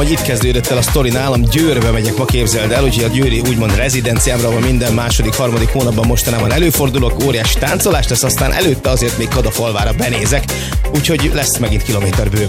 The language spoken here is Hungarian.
Hogy itt kezdődött el a sztori nálam, Győrbe megyek ma, képzeld el, úgyhogy a győri úgymond rezidenciámra, ahol minden második, harmadik hónapban mostanában előfordulok, óriási táncolás lesz, aztán előtte azért még Kadafalvára benézek, úgyhogy lesz megint kilométer bőven.